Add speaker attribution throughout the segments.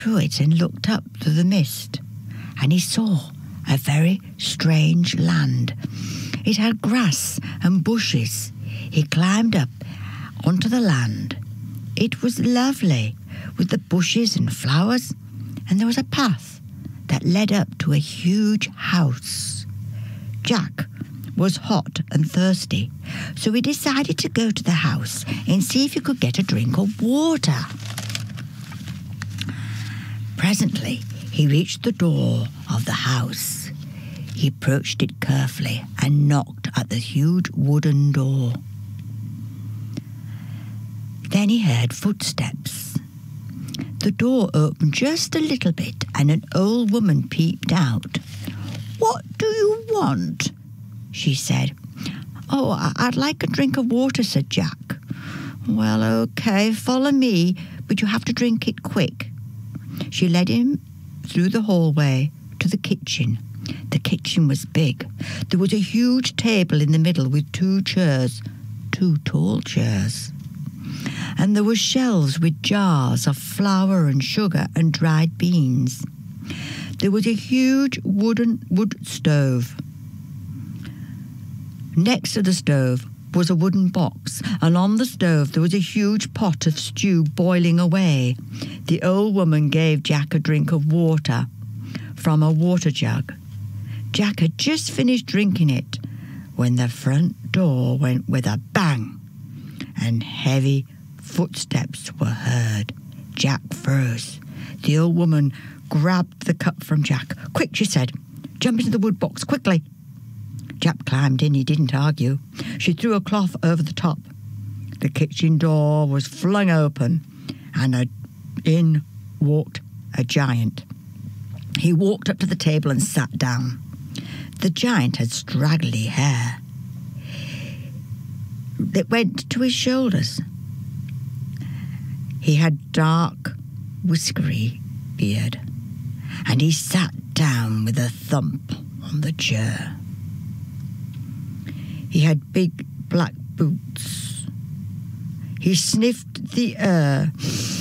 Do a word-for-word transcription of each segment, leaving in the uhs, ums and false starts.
Speaker 1: through it and looked up through the mist, and he saw a very strange land. It had grass and bushes. He climbed up onto the land. It was lovely, with the bushes and flowers, and there was a path that led up to a huge house. Jack was hot and thirsty, so he decided to go to the house and see if he could get a drink of water. Presently, he reached the door of the house. He approached it carefully and knocked at the huge wooden door. Then he heard footsteps. The door opened just a little bit and an old woman peeped out. "What do you want?" she said. "Oh, I'd like a drink of water," said Jack. "Well, okay, follow me, but you have to drink it quick." She led him through the hallway to the kitchen. The kitchen was big. There was a huge table in the middle with two chairs, two tall chairs. And there were shelves with jars of flour and sugar and dried beans. There was a huge wooden wood stove. Next to the stove was a wooden box, and on the stove there was a huge pot of stew boiling away. The old woman gave Jack a drink of water from a water jug. Jack had just finished drinking it when the front door went with a bang, and heavy footsteps were heard. Jack froze. The old woman grabbed the cup from Jack. "Quick," she said. "Jump into the wood box, quickly." Jack climbed in. He didn't argue. She threw a cloth over the top. The kitchen door was flung open, and a, in walked a giant. He walked up to the table and sat down. The giant had straggly hair that went to his shoulders. He had dark, whiskery beard, and he sat down with a thump on the chair. He had big black boots. He sniffed the air.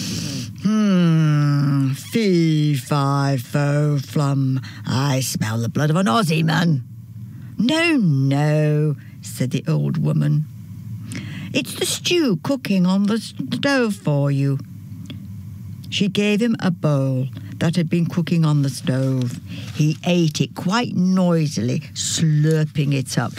Speaker 1: Hmm, fee, fi, fo, flum. I smell the blood of an Aussie man. "No, no," said the old woman. "It's the stew cooking on the stove for you." She gave him a bowl that had been cooking on the stove. He ate it quite noisily, slurping it up.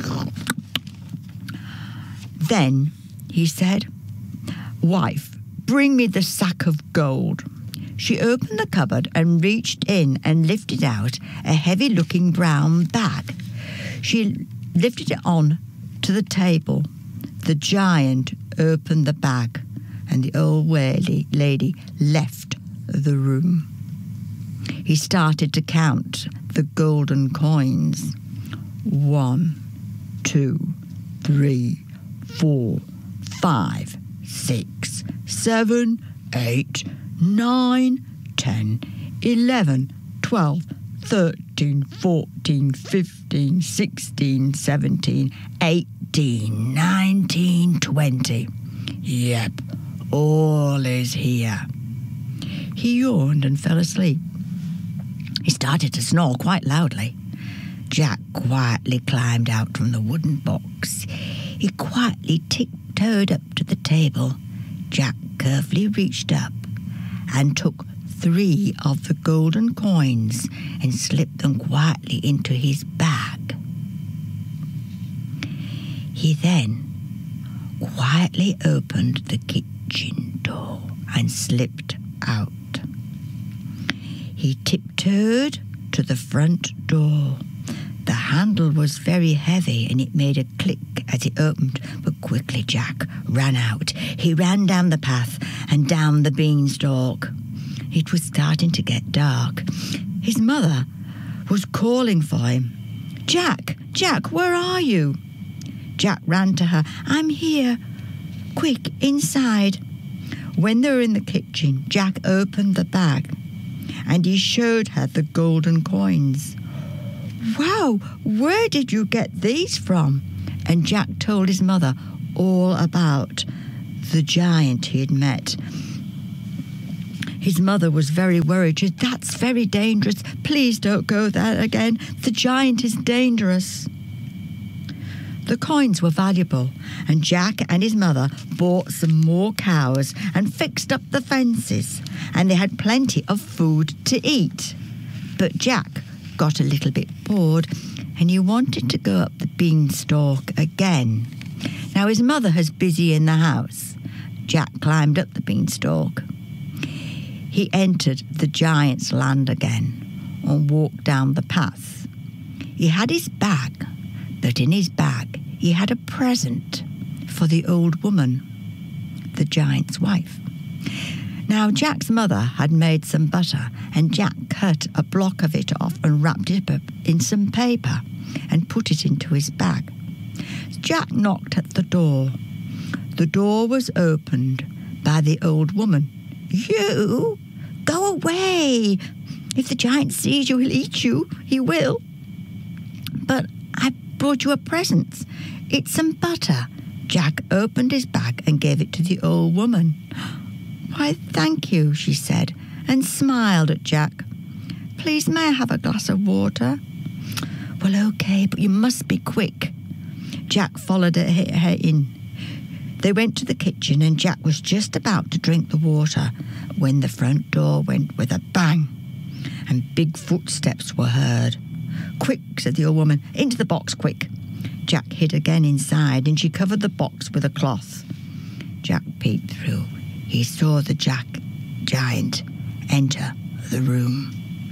Speaker 1: Then he said, "Wife, bring me the sack of gold." She opened the cupboard and reached in and lifted out a heavy-looking brown bag. She lifted it on to the table. The giant opened the bag, and the old lady, lady left the room. He started to count the golden coins. One, two, three, four, five, six, seven, eight, nine, ten, eleven, twelve, thirteen, fourteen, fifteen, sixteen, seventeen, eighteen, nineteen, twenty. Yep, all is here. He yawned and fell asleep. He started to snore quite loudly. Jack quietly climbed out from the wooden box. He quietly tiptoed up to the table. Jack carefully reached up and took three of the golden coins and slipped them quietly into his bag. He then quietly opened the kitchen door and slipped out. He tiptoed to the front door. The handle was very heavy and it made a click as it opened, but quickly Jack ran out. He ran down the path and down the beanstalk. It was starting to get dark. His mother was calling for him. "Jack, Jack, where are you?" Jack ran to her. "I'm here. Quick, inside." When they were in the kitchen, Jack opened the bag and he showed her the golden coins. "Wow, where did you get these from?" And Jack told his mother all about the giant he had met. His mother was very worried. She said, "That's very dangerous. Please don't go there again. The giant is dangerous." The coins were valuable, and Jack and his mother bought some more cows and fixed up the fences, and they had plenty of food to eat. But Jack got a little bit bored, and he wanted to go up the beanstalk again. Now his mother was busy in the house. Jack climbed up the beanstalk. He entered the giant's land again and walked down the path. He had his bag, but in his bag he had a present for the old woman, the giant's wife. Now Jack's mother had made some butter, and Jack cut a block of it off and wrapped it up in some paper and put it into his bag. Jack knocked at the door. The door was opened by the old woman. "You? Go away! If the giant sees you, he'll eat you. He will. But I brought you a present. It's some butter." Jack opened his bag and gave it to the old woman. "Why, thank you," she said, and smiled at Jack. "Please, may I have a glass of water?" "Well, okay, but you must be quick." Jack followed her in. They went to the kitchen, and Jack was just about to drink the water when the front door went with a bang, and big footsteps were heard. "Quick," said the old woman. "Into the box, quick." Jack hid again inside, and she covered the box with a cloth. Jack peeked through. He saw the Jack giant enter the room.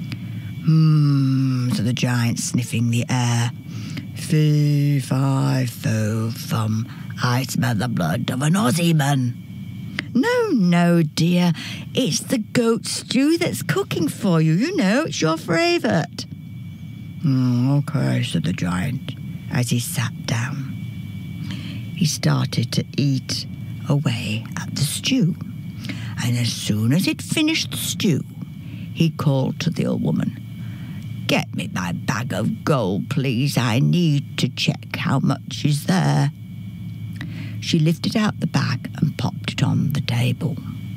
Speaker 1: "Hmm," said the giant, sniffing the air. "Fee, fi, fo, fum. I smell the blood of an Aussie man." "No, no, dear. It's the goat stew that's cooking for you. You know, it's your favourite." Mm, "Okay," said the giant, as he sat down. He started to eat away at the stew, and as soon as he'd finished the stew, he called to the old woman, "Get me my bag of gold, please. I need to check how much is there." She lifted out the bag and popped it on the table.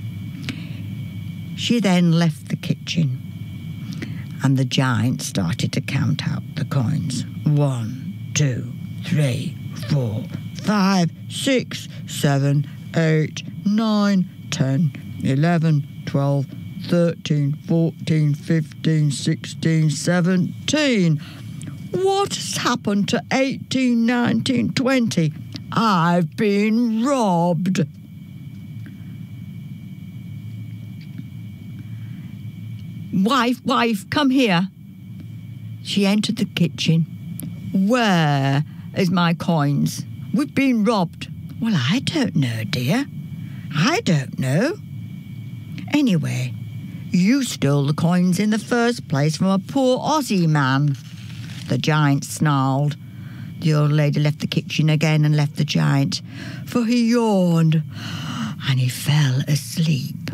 Speaker 1: She then left the kitchen, and the giant started to count out the coins. One, two, three, four, five, six, seven, eight, nine, ten, eleven, twelve, thirteen, fourteen, fifteen, sixteen, seventeen. What has happened to eighteen, nineteen, twenty? I've been robbed. "Wife, wife, come here." She entered the kitchen. "Where is my coins? We've been robbed." "Well, I don't know, dear. I don't know. Anyway, you stole the coins in the first place from a poor Aussie man." The giant snarled. The old lady left the kitchen again and left the giant, for he yawned and he fell asleep.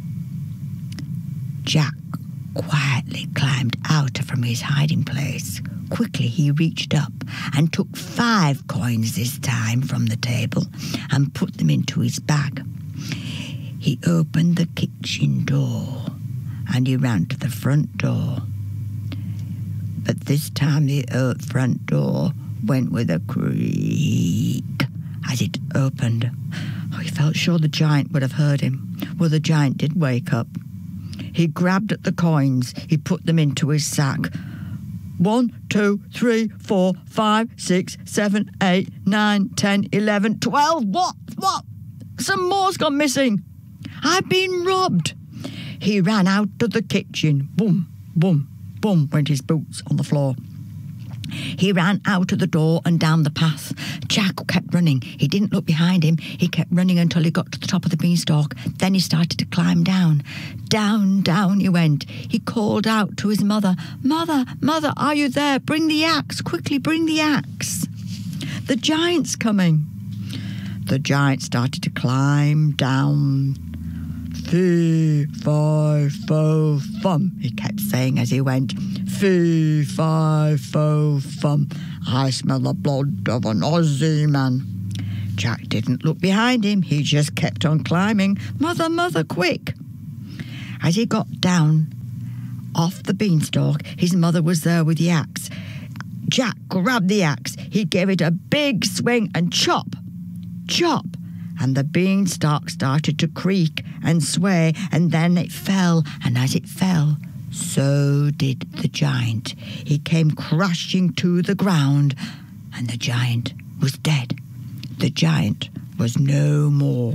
Speaker 1: Jack quietly climbed out from his hiding place. Quickly he reached up and took five coins this time from the table and put them into his bag. He opened the kitchen door and he ran to the front door. But this time the uh, front door went with a creak as it opened. Oh, he felt sure the giant would have heard him. Well, the giant did wake up. He grabbed at the coins. He put them into his sack. One, two, three, four, five, six, seven, eight, nine, ten, eleven, twelve. What? What? Some more's gone missing. I've been robbed. He ran out of the kitchen. Boom, boom, boom went his boots on the floor. He ran out of the door and down the path. Jack kept running. He didn't look behind him. He kept running until he got to the top of the beanstalk. Then he started to climb down. Down, down he went. He called out to his mother, "Mother, mother, are you there? Bring the axe. Quickly, bring the axe. The giant's coming." The giant started to climb down. "Fee, fi, fo, fum," he kept saying as he went. "Fee, fi, fo, fum. I smell the blood of an Aussie man." Jack didn't look behind him. He just kept on climbing. "Mother, mother, quick." As he got down off the beanstalk, his mother was there with the axe. Jack grabbed the axe. He gave it a big swing and chop, chop, and the beanstalk started to creak and sway, and then it fell, and as it fell, so did the giant. He came crashing to the ground, and the giant was dead. The giant was no more.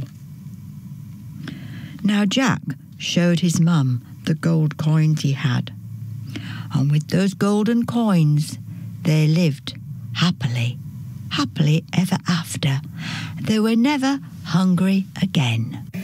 Speaker 1: Now Jack showed his mum the gold coins he had, and with those golden coins they lived happily, happily ever after. They were never hungry again.